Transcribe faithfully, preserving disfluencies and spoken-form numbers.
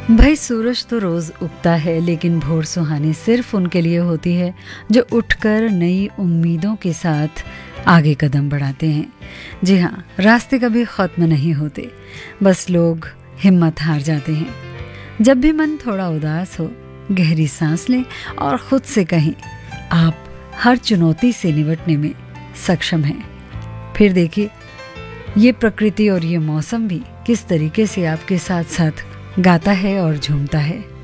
भाई सूरज तो रोज उगता है, लेकिन भोर सुहानी सिर्फ उनके लिए होती है जो उठकर नई उम्मीदों के साथ आगे कदम बढ़ाते हैं। जी हाँ, रास्ते कभी खत्म नहीं होते, बस लोग हिम्मत हार जाते हैं। जब भी मन थोड़ा उदास हो, गहरी सांस लें और खुद से कहें, आप हर चुनौती से निपटने में सक्षम हैं। फिर देखिए, ये प्रकृति और ये मौसम भी किस तरीके से आपके साथ साथ गाता है और झूमता है।